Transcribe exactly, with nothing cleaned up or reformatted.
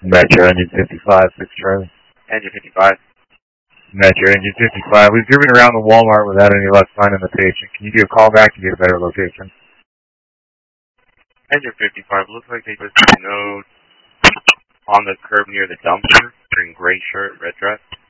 Metro Engine fifty-five, six Charlie. Engine fifty-five. Metro Engine fifty-five. We've driven around the Walmart without any luck finding the patient. Can you do a call back to get a better location? Engine fifty-five. Looks like they just note on the curb near the dumpster, wearing gray shirt, red dress.